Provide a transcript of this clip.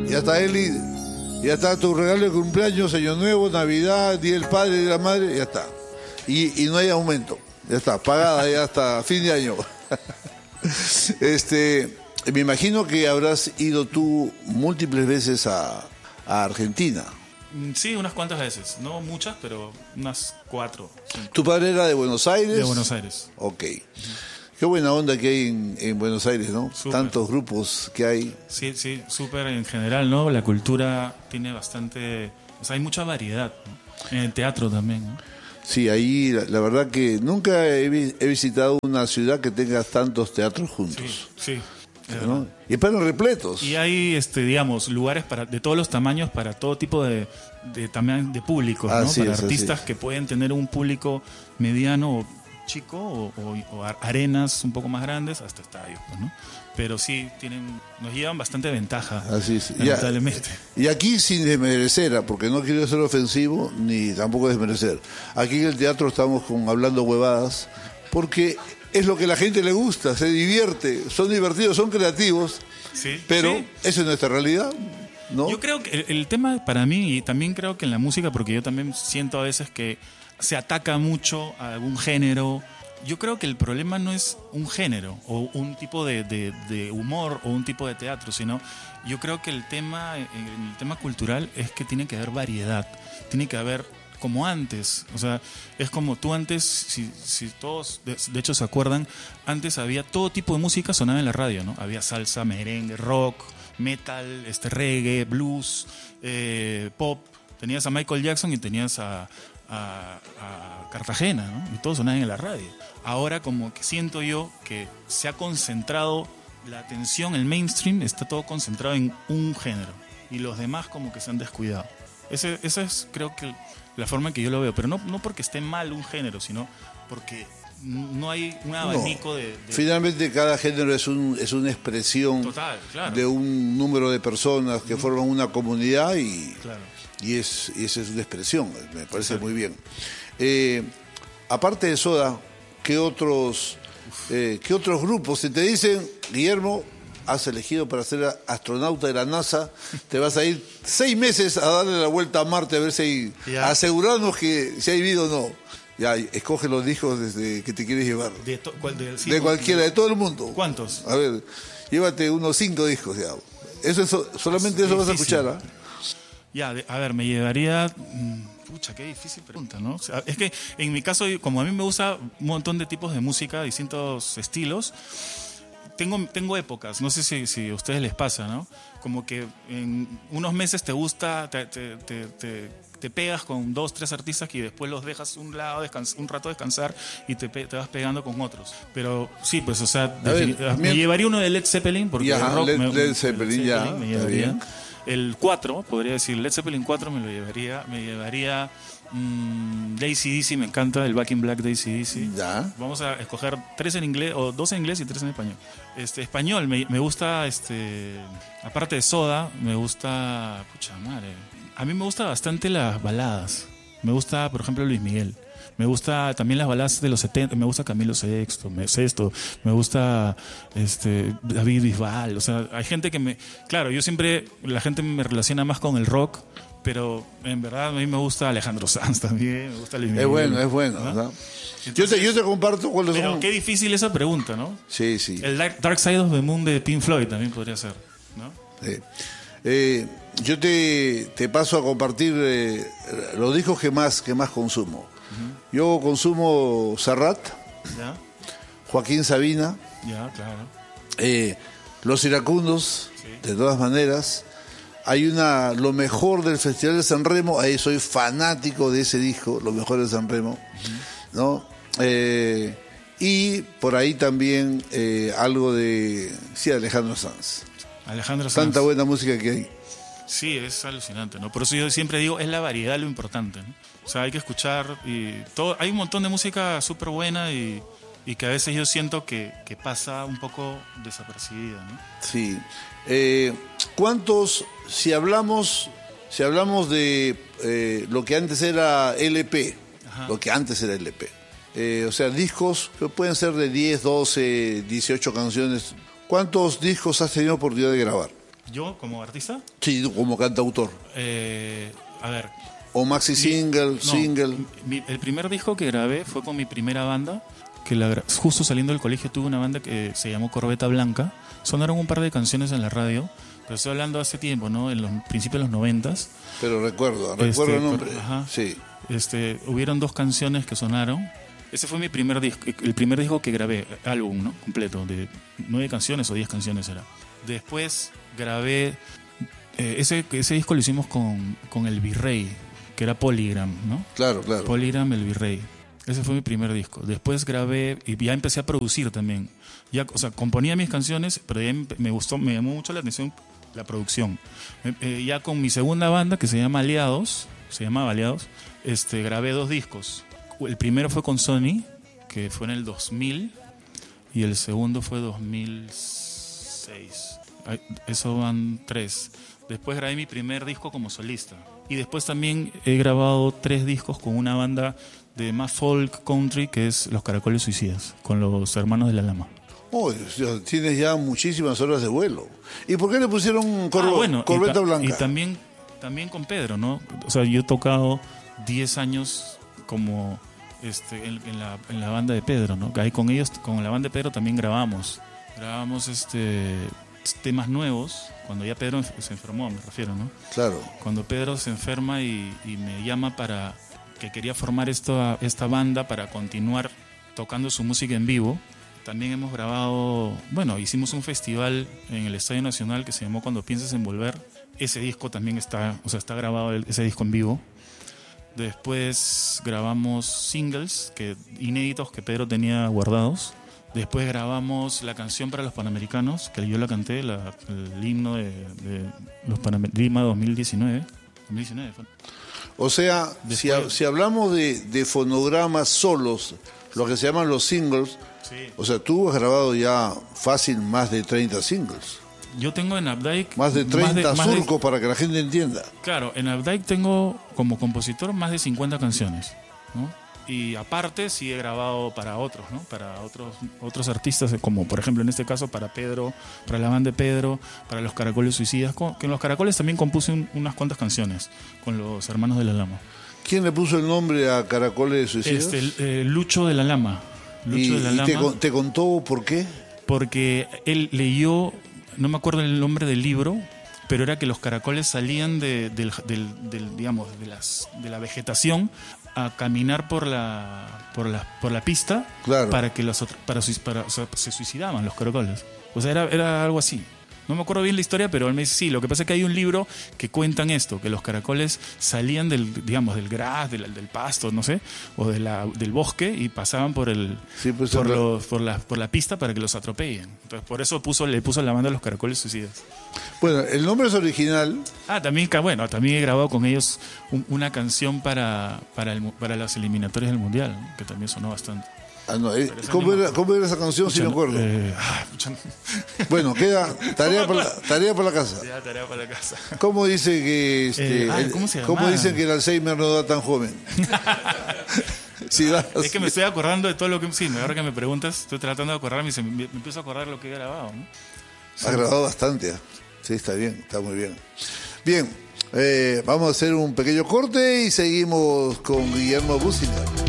Ya está Eli, ya está tu regalo de cumpleaños, Año Nuevo, Navidad, Día del Padre, Día de la Madre, ya está. Y no hay aumento, ya está, pagada ya hasta fin de año. Me imagino que habrás ido tú múltiples veces a Argentina. Sí, unas cuantas veces. No muchas, pero unas 4, 5. ¿Tu padre era de Buenos Aires? De Buenos Aires. Ok. Qué buena onda que hay en Buenos Aires, ¿no? Súper. Tantos grupos que hay. Sí, sí, súper en general, ¿no? La cultura tiene bastante... O sea, hay mucha variedad, ¿no? En el teatro también, ¿no? Sí, ahí la verdad que nunca he visitado una ciudad que tenga tantos teatros juntos. Sí, ¿no? Y están repletos. Y hay, digamos, lugares de todos los tamaños para todo tipo también de públicos, ¿no? Así para es, artistas que pueden tener un público mediano o chico o arenas un poco más grandes hasta estadios, pues, ¿no? Pero sí nos llevan bastante ventaja. Así es. Lamentablemente. Y aquí sin desmerecer, porque no quiero ser ofensivo ni tampoco desmerecer. Aquí en el teatro estamos hablando huevadas porque es lo que a la gente le gusta, se divierte, son divertidos, son creativos, sí, pero sí. Eso es nuestra realidad, ¿no? Yo creo que el tema para mí, y también creo que en la música, porque yo también siento a veces que se ataca mucho a algún género. Yo creo que el problema no es un género o un tipo de humor o un tipo de teatro, sino yo creo que el tema cultural es que tiene que haber variedad, tiene que haber como antes, o sea, es como tú antes, si todos de hecho se acuerdan, antes había todo tipo de música sonaba en la radio, ¿no? Había salsa, merengue, rock, metal, reggae, blues, pop, tenías a Michael Jackson y tenías a Cartagena, ¿no? Y todos sonaban en la radio. Ahora como que siento yo que se ha concentrado la atención, el mainstream está todo concentrado en un género y los demás como que se han descuidado. Esa es creo que la forma en que yo lo veo, pero no porque esté mal un género, sino porque no hay un abanico de... Finalmente cada género es una expresión total, claro, de un número de personas que forman una comunidad y... Claro. Y esa es una expresión, me parece muy bien. Aparte de Soda, ¿qué otros grupos? Si te dicen, Guillermo, has elegido para ser astronauta de la NASA, te vas a ir 6 meses a darle la vuelta a Marte a ver si hay, asegurarnos que si hay vida o no. Ya, escoge los discos desde que te quieres llevar. De cualquiera, de todo el mundo. ¿Cuántos? A ver, llévate unos 5 discos, ya. Solamente eso vas a escuchar, ¿ah? Ya, a ver, me llevaría... Pucha, qué difícil pregunta, ¿no? O sea, es que en mi caso, como a mí me gusta un montón de tipos de música, distintos estilos, tengo épocas, no sé si a ustedes les pasa, ¿no? Como que en unos meses te gusta, te pegas con 2, 3 artistas y después los dejas un rato descansar y te vas pegando con otros. Pero sí, pues, o sea, me llevaría uno de Led Zeppelin, porque el rock Led Zeppelin ya, me llevaría. El 4, podría decir, Led Zeppelin 4 me llevaría de AC/DC, me encanta el Back in Black de AC/DC. Ya. Vamos a escoger 3 en inglés, o 2 en inglés y 3 en español. Español, me gusta, aparte de Soda, me gusta, pucha madre, a mí me gusta bastante las baladas. Me gusta, por ejemplo, Luis Miguel. Me gusta también las baladas de los 70, me gusta Camilo Sesto, me gusta David Bisbal, o sea, hay gente que claro, la gente me relaciona más con el rock, pero en verdad a mí me gusta Alejandro Sanz también, me gusta Luis Miguel. Es bueno, ¿no? ¿No? Entonces, yo te comparto cuáles son. Pero qué difícil esa pregunta, ¿no? Sí, sí. El Dark Side of the Moon de Pink Floyd también podría ser, ¿no? Sí. Yo te paso a compartir los discos que más consumo. Yo consumo Serrat, ¿ya? Joaquín Sabina, Ya, claro. Los Iracundos, sí. De todas maneras. Hay lo mejor del Festival de San Remo, ahí soy fanático de ese disco, lo mejor de San Remo, ¿no? Y por ahí también algo de Alejandro Sanz. Tanta buena música que hay. Sí, es alucinante, ¿no? Por eso yo siempre digo, es la variedad lo importante, ¿no? O sea, hay que escuchar y todo. Hay un montón de música súper buena y que a veces yo siento que pasa un poco desapercibida, ¿no? Sí. ¿Cuántos, si hablamos de lo que antes era LP, Ajá. Lo que antes era LP, o sea, discos que pueden ser de 10, 12, 18 canciones, ¿cuántos discos has tenido oportunidad de grabar? ¿Yo como artista? Sí, como cantautor. A ver. O maxi single, single. El primer disco que grabé fue con mi primera banda, que justo saliendo del colegio tuve una banda que se llamó Corbeta Blanca. Sonaron un par de canciones en la radio, pero estoy hablando hace tiempo, ¿no? En los principios de los 90s. Pero recuerdo el nombre. Ajá. Sí. Hubieron 2 canciones que sonaron. Ese fue mi primer disco, el primer disco que grabé, álbum, ¿no? Completo, de 9 canciones o 10 canciones era. Después grabé, ese disco lo hicimos con El Virrey, que era Polygram, ¿no? Claro, claro. Polygram, El Virrey. Ese fue mi primer disco. Después grabé y ya empecé a producir también. Ya, o sea, componía mis canciones, pero ya me llamó mucho la atención la producción. Ya con mi segunda banda, que se llamaba Aliados, grabé 2 discos. El primero fue con Sony, que fue en el 2000, y el segundo fue 2006. Eso van 3. Después grabé mi primer disco como solista. Y después también he grabado 3 discos con una banda de más folk country, que es Los Caracoles Suicidas, con los Hermanos de la Lama. Oh, tienes ya muchísimas horas de vuelo. ¿Y por qué le pusieron Corbeta Blanca? Y también con Pedro, ¿no? O sea, yo he tocado 10 años como en la banda de Pedro, ¿no? Ahí con ellos, con la banda de Pedro también grabamos temas nuevos, cuando ya Pedro se enfermó, me refiero, ¿no? Claro. Cuando Pedro se enferma y me llama para que quería formar esta banda para continuar tocando su música en vivo. También hemos grabado, hicimos un festival en el Estadio Nacional que se llamó Cuando Pienses en Volver. Ese disco también está grabado, ese disco en vivo. Después grabamos singles inéditos que Pedro tenía guardados. Después grabamos la canción para los Panamericanos, que yo la canté, el himno de los Lima 2019. 2019 fue. O sea, después, si hablamos de fonogramas solos, lo que se llaman los singles, sí. O sea, tú has grabado ya fácil más de 30 singles. Yo tengo en Updike... Más de 30 surcos para que la gente entienda. Claro, en Updike tengo como compositor más de 50 canciones, ¿no? Y aparte sí he grabado para otros, ¿no? Para otros artistas, como por ejemplo en este caso para Pedro, para la banda de Pedro, para los Caracoles Suicidas, que en los Caracoles también compuse unas cuantas canciones con los Hermanos de la Lama. ¿Quién le puso el nombre a Caracoles Suicidas? Lucho de la Lama. ¿Te contó por qué? Porque él leyó, no me acuerdo el nombre del libro, pero era que los caracoles salían de la vegetación a caminar por la pista, claro, para que se suicidaban los caracoles. O sea, era algo así. No me acuerdo bien la historia, pero él me dice, sí, lo que pasa es que hay un libro que cuentan esto, que los caracoles salían del gras, del pasto, no sé, o del bosque y pasaban por la pista para que los atropellen. Entonces, por eso le puso la banda Los Caracoles Suicidas. Bueno, el nombre es original. También he grabado con ellos una canción para las eliminatorias del Mundial, ¿no? Que también sonó bastante. ¿Cómo era esa canción? Si me acuerdo. Bueno, queda tarea para la casa. Ya, tarea para la casa. ¿Cómo dice que ¿cómo dicen que el Alzheimer no da tan joven? Es que me estoy acordando de todo lo que... Sí, ahora que me preguntas, estoy tratando de acordarme y me empiezo a acordar de lo que he grabado, ¿no? Has grabado bastante. Sí, está bien, está muy bien. Bien, vamos a hacer un pequeño corte y seguimos con Guillermo Busina.